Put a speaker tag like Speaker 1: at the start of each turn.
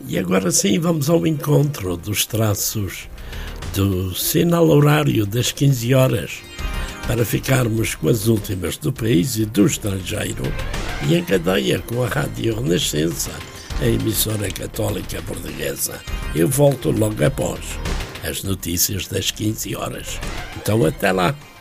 Speaker 1: E agora sim vamos ao encontro dos traços do sinal horário das 15 horas para ficarmos com as últimas do país e do estrangeiro e em cadeia com a Rádio Renascença, a emissora católica portuguesa. Eu volto logo após as notícias das 15 horas. Então até lá!